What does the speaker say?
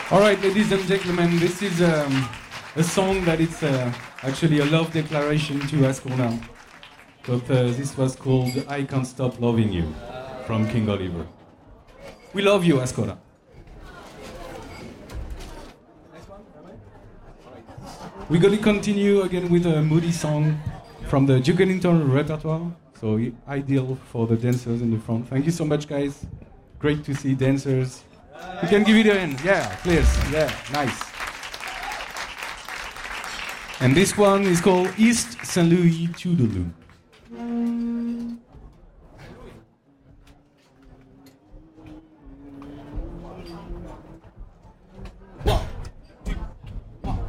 All right, ladies and gentlemen, this is a song that it's actually a love declaration to Ascona. But this was called I Can't Stop Loving You from King Oliver. We love you, Ascona. We're going to continue again with a moody song from the Duke Ellington repertoire. So ideal for the dancers in the front. Thank you so much, guys. Great to see dancers. You can give it a hand. Yeah, please. Yeah, nice. And this one is called East St. Louis to the Loop.